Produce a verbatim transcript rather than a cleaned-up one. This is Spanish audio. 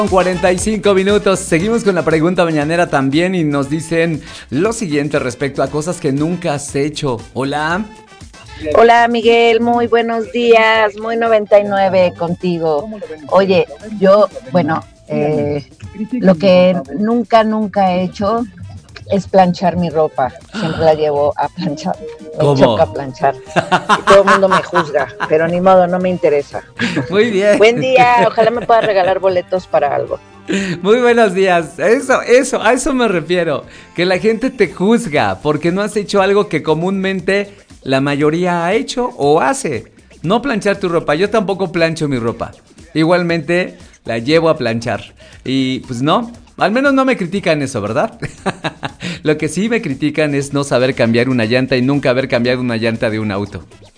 cuarenta y cinco minutos, seguimos con la pregunta mañanera también y nos dicen lo siguiente respecto a cosas que nunca has hecho. Hola. Hola Miguel, muy buenos días, muy noventa y nueve contigo. Oye, yo, bueno, eh, lo que nunca, nunca he hecho es planchar mi ropa. Siempre la llevo a planchar. Me ¿Cómo? choca planchar. Y todo el mundo me juzga, pero ni modo, no me interesa. Muy bien. Buen día, ojalá me puedas regalar boletos para algo. Muy buenos días. Eso, eso, a eso me refiero. Que la gente te juzga porque no has hecho algo que comúnmente la mayoría ha hecho o hace. No planchar tu ropa. Yo tampoco plancho mi ropa. Igualmente la llevo a planchar. Y pues no, al menos no me critican eso, ¿verdad? Lo que sí me critican es no saber cambiar una llanta y nunca haber cambiado una llanta de un auto.